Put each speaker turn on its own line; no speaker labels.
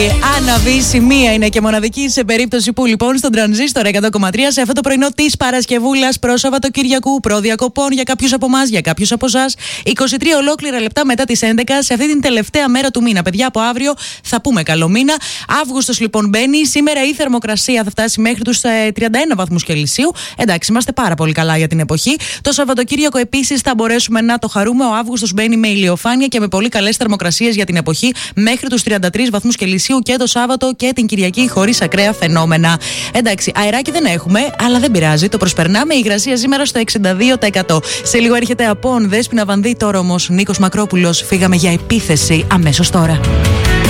Αναβήσει μία είναι και μοναδική σε περίπτωση που λοιπόν στον Τρανζίστορ 100,3 σε αυτό το πρωινό της Παρασκευούλας προ Σαββατοκύριακου, προδιακοπών για κάποιους από εμάς, για κάποιους από εσάς. 23 ολόκληρα λεπτά μετά τις 11, σε αυτή την τελευταία μέρα του μήνα. Παιδιά, από αύριο θα πούμε καλό μήνα. Αύγουστος λοιπόν μπαίνει. Σήμερα η θερμοκρασία θα φτάσει μέχρι τους 31 βαθμούς Κελσίου. Εντάξει, είμαστε πάρα πολύ καλά για την εποχή. Το Σαββατοκύριακο επίσης θα μπορέσουμε να το χαρούμε. Ο Αύγουστος μπαίνει με ηλιοφάνεια και με πολύ καλές θερμοκρασίες για την εποχή μέχρι τους 33 βαθμούς Κελσίου και το Σάββατο και την Κυριακή χωρίς ακραία φαινόμενα. Εντάξει, αεράκι δεν έχουμε, αλλά δεν πειράζει. Το προσπερνάμε. Η υγρασία σήμερα στο 62%. Σε λίγο έρχεται από Δέσποινα Βανδύ. Τώρα όμως Νίκος Μακρόπουλος. Φύγαμε για επίθεση αμέσως τώρα.